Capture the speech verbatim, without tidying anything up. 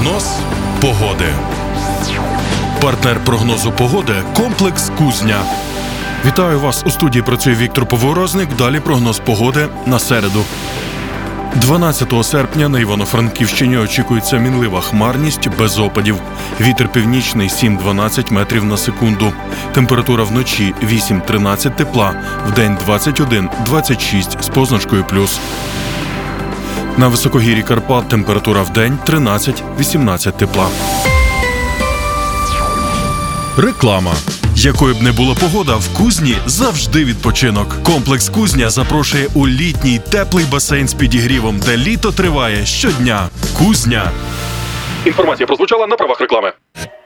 Прогноз погоди. Партнер прогнозу погоди – комплекс «Кузня». Вітаю вас! У студії працює Віктор Поворозник. Далі прогноз погоди на середу. дванадцятого серпня на Івано-Франківщині очікується мінлива хмарність без опадів. Вітер північний сім-дванадцять метрів на секунду. Температура вночі вісім-тринадцять тепла, вдень двадцять один - двадцять шість з позначкою плюс. На високогір'ї Карпат температура вдень тринадцять - вісімнадцять тепла. Реклама. Якою б не була погода, в Кузні завжди відпочинок. Комплекс «Кузня» запрошує у літній теплий басейн з підігрівом, де літо триває щодня. Кузня. Інформація прозвучала на правах реклами.